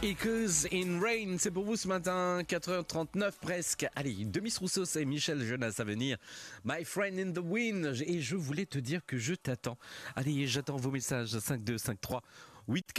Echoes in Rain, c'est pour vous ce matin, 4h39 presque. Allez, Demis Roussos et Michel Jonas à venir. My Friend in the Wind. Et je voulais te dire que je t'attends. Allez, j'attends vos messages 5253 8